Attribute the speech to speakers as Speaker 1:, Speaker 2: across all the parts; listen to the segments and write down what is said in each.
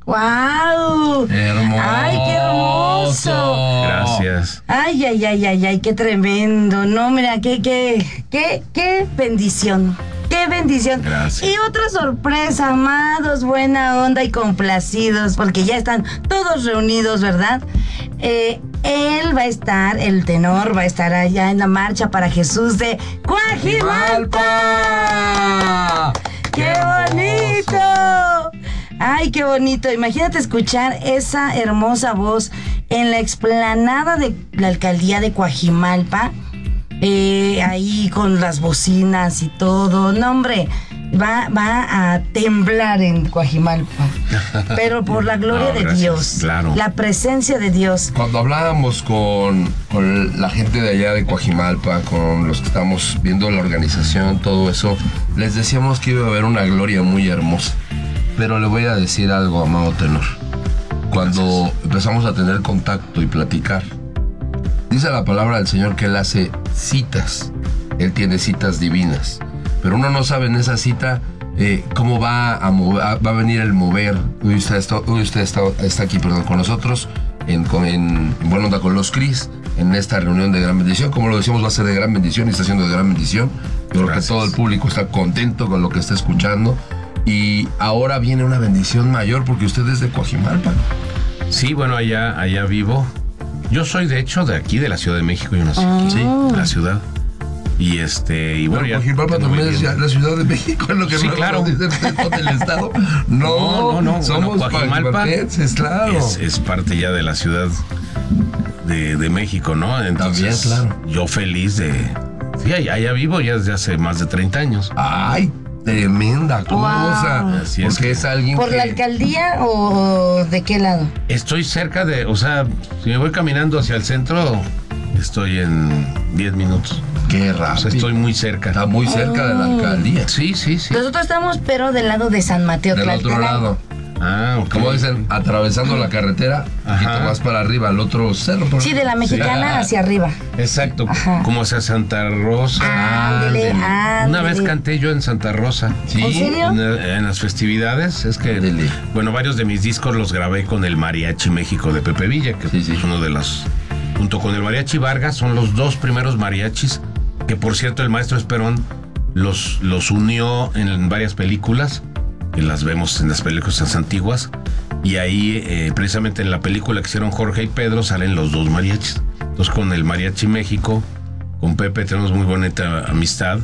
Speaker 1: ¡Wow!
Speaker 2: ¡Hermoso!
Speaker 1: ¡Ay, qué hermoso!
Speaker 3: Gracias.
Speaker 1: Ay, qué tremendo. No, mira, qué bendición. ¡Qué bendición!
Speaker 3: Gracias.
Speaker 1: Y otra sorpresa, amados, buena onda y complacidos, porque ya están todos reunidos, ¿verdad? Él va a estar, el tenor va a estar allá en la marcha para Jesús de Coajimalpa. ¡Qué bonito! ¡Ay, qué bonito! Imagínate escuchar esa hermosa voz en la explanada de la alcaldía de Coajimalpa. Ahí con las bocinas y todo. No, hombre, va a temblar en Coajimalpa. Pero por la gloria de
Speaker 3: gracias,
Speaker 1: Dios.
Speaker 3: claro.
Speaker 1: La presencia de Dios.
Speaker 2: Cuando hablábamos con la gente de allá de Coajimalpa, con los que estamos viendo la organización, todo eso, les decíamos que iba a haber una gloria muy hermosa. Pero le voy a decir algo, amado tenor. Cuando empezamos a tener contacto y platicar, dice la palabra del Señor que Él hace citas. Él tiene citas divinas. Pero uno no sabe en esa cita cómo va a venir el mover. Hoy usted está aquí con nosotros en Buena Onda con los Cris, en esta reunión de gran bendición. Como lo decíamos, va a ser de gran bendición y está siendo de gran bendición. Yo creo que todo el público está contento con lo que está escuchando. Y ahora viene una bendición mayor porque usted es de Coajimalpa.
Speaker 3: Sí, bueno, allá vivo. Yo soy, de hecho, de aquí, de la Ciudad de México. Yo nací aquí, sí, en la ciudad. Y bueno, ya.
Speaker 2: Coajimalpa también es la Ciudad de México, es lo que
Speaker 3: sí, claro.
Speaker 2: Dicen del Estado. No, somos coajimalpenses, claro.
Speaker 3: Es parte ya de la Ciudad de México, ¿no? Entonces,
Speaker 2: también, claro.
Speaker 3: Yo feliz de. Sí, allá vivo ya desde hace más de 30 años.
Speaker 2: ¡Ay! Tremenda cosa.
Speaker 1: Wow.
Speaker 3: Así es
Speaker 2: porque
Speaker 3: que,
Speaker 2: es alguien
Speaker 1: ¿Por
Speaker 2: que...
Speaker 1: la alcaldía o de qué lado?
Speaker 3: Estoy cerca de, o sea, si me voy caminando hacia el centro, estoy en 10 minutos.
Speaker 2: Qué
Speaker 3: O
Speaker 2: rápido.
Speaker 3: sea, estoy muy cerca.
Speaker 2: Está muy cerca de la alcaldía.
Speaker 3: Sí.
Speaker 1: Nosotros estamos, pero del lado de San Mateo.
Speaker 2: Del otro
Speaker 1: Tlaltenango.
Speaker 2: lado.
Speaker 3: Ah, ok.
Speaker 2: Como dicen, atravesando la carretera, un poquito más para arriba, al otro cerro.
Speaker 1: Sí, de la Mexicana hacia arriba.
Speaker 3: Exacto,
Speaker 1: Ajá.
Speaker 3: como hacia Santa Rosa.
Speaker 1: Ándele.
Speaker 3: Una vez canté yo en Santa Rosa.
Speaker 2: Sí.
Speaker 1: ¿En serio?
Speaker 3: En las festividades. Es que,
Speaker 2: Ándele.
Speaker 3: bueno, varios de mis discos los grabé con el Mariachi México de Pepe Villa, que
Speaker 2: Sí.
Speaker 3: es uno de los... Junto con el Mariachi Vargas, son los dos primeros mariachis, que por cierto el maestro Esperón los unió en varias películas, que las vemos en las películas antiguas, y ahí precisamente en la película que hicieron Jorge y Pedro salen los dos mariachis. Entonces con el Mariachi México, con Pepe tenemos muy bonita amistad,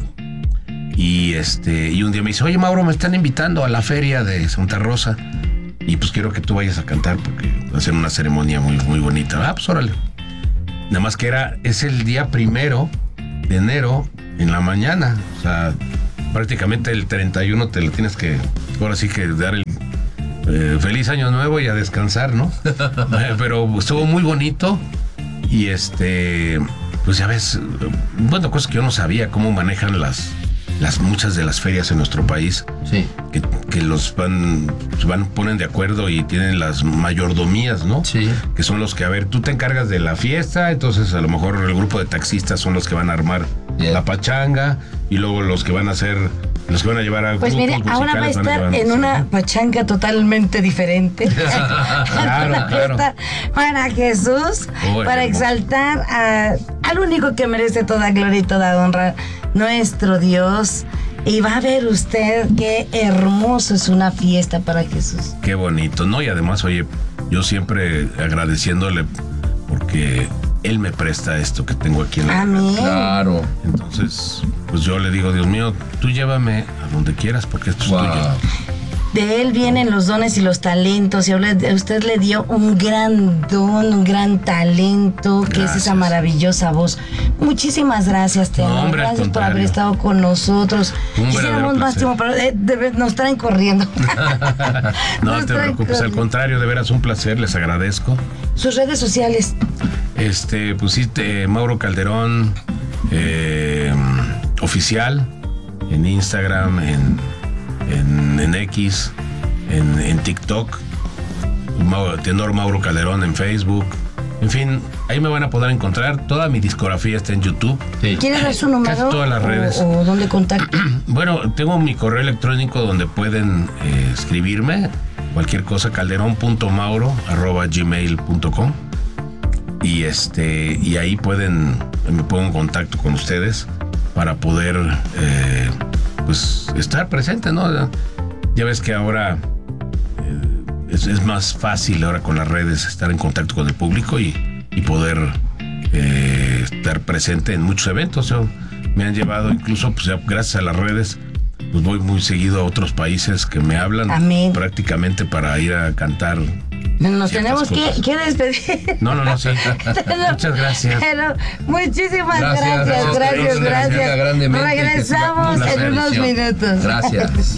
Speaker 3: y un día me dice, oye Mauro, me están invitando a la feria de Santa Rosa, y pues quiero que tú vayas a cantar porque va a ser una ceremonia muy, muy bonita. Ah, pues órale. Nada más que es el día 1 de enero en la mañana, o sea, prácticamente el 31 te lo tienes que, ahora sí que dar el feliz año nuevo y a descansar, ¿no? Pero estuvo muy bonito y pues ya ves, bueno, cosas que yo no sabía, cómo manejan muchas de las ferias en nuestro país.
Speaker 2: Sí.
Speaker 3: Que los ponen de acuerdo y tienen las mayordomías, ¿no?
Speaker 2: Sí.
Speaker 3: Que son los que, a ver, tú te encargas de la fiesta, entonces a lo mejor el grupo de taxistas son los que van a armar la pachanga y luego los que van a llevar a
Speaker 1: Pues mire, ahora va a estar en una pachanga totalmente diferente.
Speaker 3: Claro.
Speaker 1: Para Jesús, para
Speaker 3: hermoso.
Speaker 1: exaltar al único que merece toda gloria y toda honra, nuestro Dios. Y va a ver usted qué hermoso es una fiesta para Jesús.
Speaker 3: Qué bonito, ¿no? Y además, oye, yo siempre agradeciéndole porque Él me presta esto que tengo aquí en la
Speaker 1: Amén.
Speaker 2: Claro.
Speaker 3: Entonces, pues yo le digo, Dios mío, tú llévame a donde quieras porque esto es tuyo.
Speaker 1: De Él vienen los dones y los talentos, y usted le dio un gran don, un gran talento, que es esa maravillosa voz. Muchísimas gracias, tenor.
Speaker 3: No, hombre,
Speaker 1: gracias
Speaker 3: al
Speaker 1: por haber
Speaker 3: contrario.
Speaker 1: estado con nosotros.
Speaker 3: Un
Speaker 1: Quisiéramos
Speaker 3: verdadero
Speaker 1: más tiempo, pero nos traen corriendo.
Speaker 3: No
Speaker 1: Nos
Speaker 3: te
Speaker 1: traen
Speaker 3: preocupes, al
Speaker 1: corriendo.
Speaker 3: contrario, de veras un placer, les agradezco.
Speaker 1: Sus redes sociales.
Speaker 3: Pues sí, Mauro Calderón oficial en Instagram, en X, en TikTok, tenor Mauro Calderón en Facebook. En fin, ahí me van a poder encontrar. Toda mi discografía está en YouTube.
Speaker 2: Sí.
Speaker 1: ¿Quieres dar su número?
Speaker 3: Casi todas las redes.
Speaker 1: ¿O dónde contacto?
Speaker 3: Bueno, tengo mi correo electrónico donde pueden escribirme, cualquier cosa, calderon.mauro@gmail.com. Y ahí me pongo en contacto con ustedes para poder pues estar presente, ¿no? Ya ves que ahora es más fácil ahora con las redes estar en contacto con el público y poder estar presente en muchos eventos. Me han llevado incluso, pues ya gracias a las redes, pues voy muy seguido a otros países que me hablan.
Speaker 1: Amén.
Speaker 3: Prácticamente para ir a cantar.
Speaker 1: Nos tenemos que despedir.
Speaker 3: No, sí. Muchas gracias.
Speaker 1: Pero muchísimas gracias.
Speaker 2: Grandemente,
Speaker 1: regresamos en unos minutos.
Speaker 2: Gracias.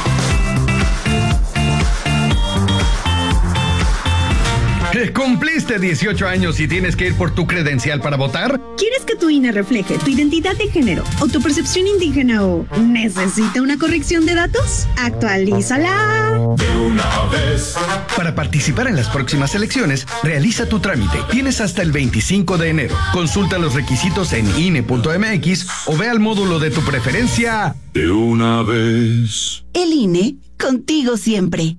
Speaker 4: ¿Cumpliste 18 años y tienes que ir por tu credencial para votar?
Speaker 5: ¿Quieres que tu INE refleje tu identidad de género o tu percepción indígena o necesita una corrección de datos? ¡Actualízala!
Speaker 6: De una vez.
Speaker 4: Para participar en las próximas elecciones, realiza tu trámite. Tienes hasta el 25 de enero. Consulta los requisitos en INE.mx o ve al módulo de tu preferencia.
Speaker 6: De una vez.
Speaker 5: El INE, contigo siempre.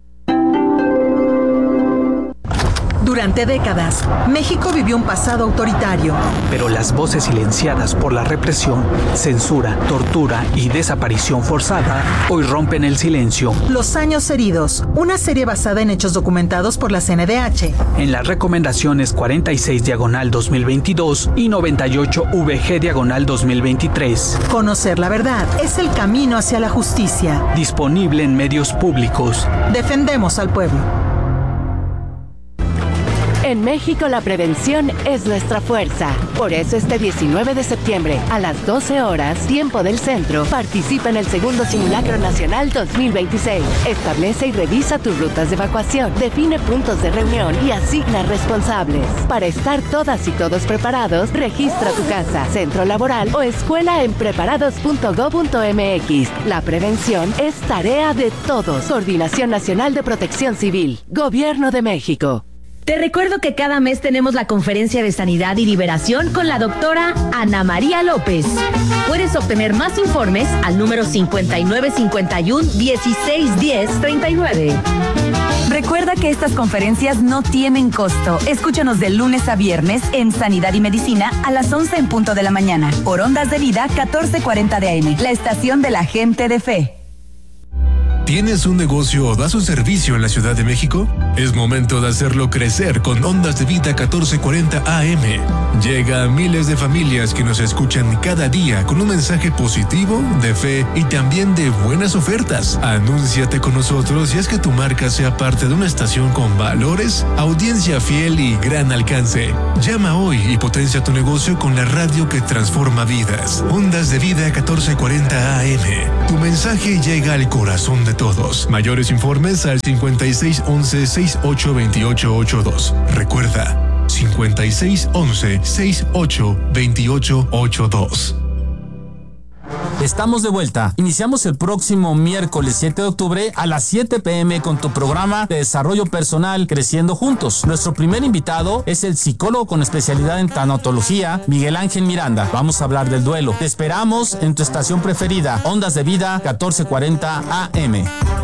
Speaker 7: Durante décadas, México vivió un pasado autoritario. Pero las voces silenciadas por la represión, censura, tortura y desaparición forzada hoy rompen el silencio. Los Años Heridos, una serie basada en hechos documentados por la CNDH. En las recomendaciones 46/2022 y 98VG/2023. Conocer la verdad es el camino hacia la justicia. Disponible en medios públicos. Defendemos al pueblo.
Speaker 8: En México la prevención es nuestra fuerza. Por eso este 19 de septiembre a las 12 horas, tiempo del centro, participa en el segundo Simulacro Nacional 2026. Establece y revisa tus rutas de evacuación, define puntos de reunión y asigna responsables. Para estar todas y todos preparados, registra tu casa, centro laboral o escuela en preparados.go.mx. La prevención es tarea de todos. Coordinación Nacional de Protección Civil. Gobierno de México.
Speaker 9: Te recuerdo que cada mes tenemos la conferencia de sanidad y liberación con la doctora Ana María López. Puedes obtener más informes al número 5951-1610-39.
Speaker 10: Recuerda que estas conferencias no tienen costo. Escúchanos de lunes a viernes en Sanidad y Medicina a las 11 en punto de la mañana. Por Ondas de Vida 1440 de AM, la estación de la gente de fe.
Speaker 6: ¿Tienes un negocio o das un servicio en la Ciudad de México? Es momento de hacerlo crecer con Ondas de Vida 1440 AM. Llega a miles de familias que nos escuchan cada día con un mensaje positivo, de fe y también de buenas ofertas. Anúnciate con nosotros y haz que tu marca sea parte de una estación con valores, audiencia fiel y gran alcance. Llama hoy y potencia tu negocio con la radio que transforma vidas. Ondas de Vida 1440 AM. Tu mensaje llega al corazón de todos. Mayores informes al 5611-682882. Recuerda, 5611-682882.
Speaker 11: Estamos de vuelta. Iniciamos el próximo miércoles 7 de octubre a las 7 p.m. con tu programa de desarrollo personal Creciendo Juntos. Nuestro primer invitado es el psicólogo con especialidad en tanatología, Miguel Ángel Miranda. Vamos a hablar del duelo. Te esperamos en tu estación preferida, Ondas de Vida 1440 AM.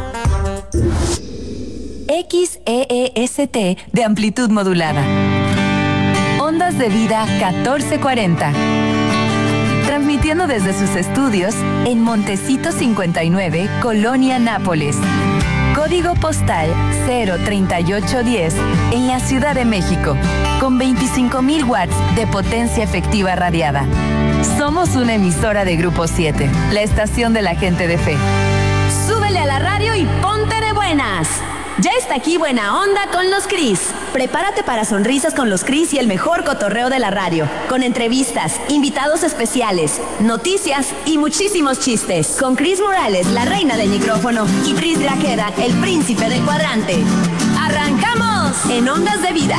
Speaker 10: XEEST de amplitud modulada. Ondas de Vida 1440. Transmitiendo desde sus estudios en Montecito 59, Colonia Nápoles. Código postal 03810 en la Ciudad de México, con 25,000 watts de potencia efectiva radiada. Somos una emisora de Grupo 7, la estación de la gente de fe.
Speaker 9: Súbele a la radio y ponte de buenas. Ya está aquí Buena Onda con los Cris. Prepárate para sonrisas con los Cris y el mejor cotorreo de la radio, con entrevistas, invitados especiales, noticias y muchísimos chistes. Con Cris Morales, la reina del micrófono, y Pris Grajeda, el príncipe del cuadrante. ¡Arrancamos! En Ondas de Vida